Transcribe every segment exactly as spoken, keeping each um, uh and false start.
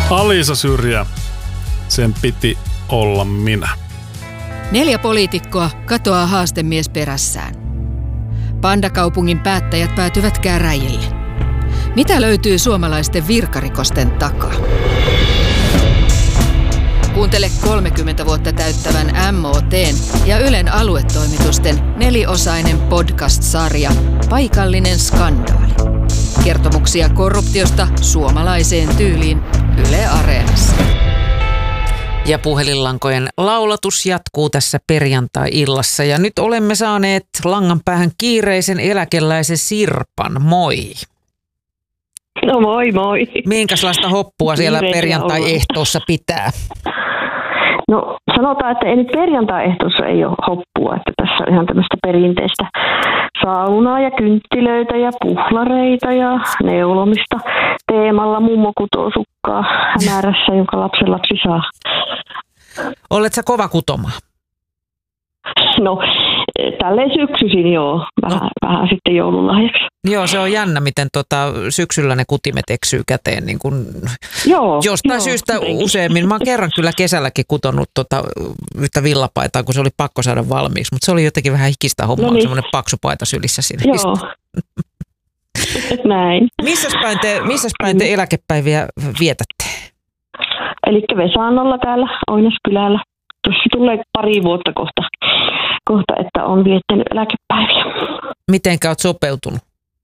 Alisa Syrjä, sen piti olla minä. Neljä poliitikkoa katoaa haastemies perässään. Pandakaupungin päättäjät päätyvät käräjille. Mitä löytyy suomalaisten virkarikosten takaa? Kuuntele kolmekymmentä vuotta täyttävän M O T:n ja Ylen aluetoimitusten neliosainen podcast-sarja Paikallinen skandaali. Kertomuksia korruptiosta suomalaiseen tyyliin Yle Areenassa. Ja puhelinlankojen laulatus jatkuu tässä perjantai-illassa. Ja nyt olemme saaneet langan päähän kiireisen eläkeläisen Sirpan. Moi. No moi moi. Minkälaista hoppua siellä perjantai-ehtoossa pitää? No sanotaan, että ei nyt perjantai-ehtoossa ei ole hoppua, että tässä on ihan tämmöistä perinteistä saunaa ja kynttilöitä ja puhlareita ja neulomista teemalla mummo kutoo sukkaa hämärässä, jonka lapsen lapsi saa. Olet sä kova kutomaan? No tälleen syksyisin joo, vähän, no. vähän sitten joululahjaksi. Joo, se on jännä, miten tota, syksyllä ne kutimet eksyy käteen niin kun joo, jostain joo, syystä jotenkin. useammin. Mä oon kerran kyllä kesälläkin kutonut tota, yhtä villapaitaa, kun se oli pakko saada valmiiksi, mutta se oli jotenkin vähän hikistä hommaa, no niin. Semmoinen paksu paita sylissä siinä. Joo, näin. Missäs päin te, missäs päin te eläkepäiviä vietätte? Elikkä Vesannolla täällä Oinaskylällä. Tuossa tulee pari vuotta kohta, kohta että on viettänyt eläkepäiviä. Mitenkä olet sopeutunut?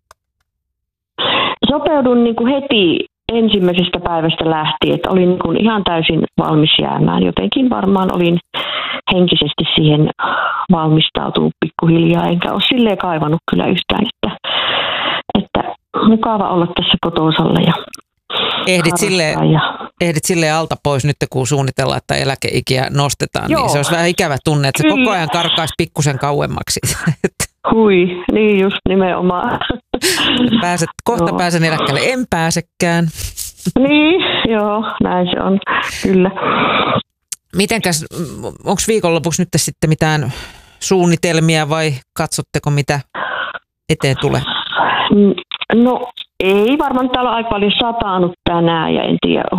Sopeudun niin kuin heti ensimmäisestä päivästä lähtien, että olin niin kuin ihan täysin valmis jäämään. Jotenkin varmaan olin henkisesti siihen valmistautunut pikkuhiljaa, enkä ole silleen kaivannut kyllä yhtään, että, että mukava olla tässä kotosalla ja Ehdit silleen, ja... ehdit silleen alta pois nyt, kun suunnitellaan, että eläkeikiä nostetaan, Joo. Niin se olisi vähän ikävä tunne, että se Kyllä. koko ajan karkaisi pikkusen kauemmaksi. Hui, niin just nimenomaan. Pääset, kohta joo. Pääsen eläkkeelle, en pääsekään. Niin, joo, näin se on, kyllä. Mitenkäs, onko viikonlopuksi nyt sitten mitään suunnitelmia vai katsotteko mitä eteen tulee? No ei varmaan täällä on aika paljon sataanut tänään ja en tiedä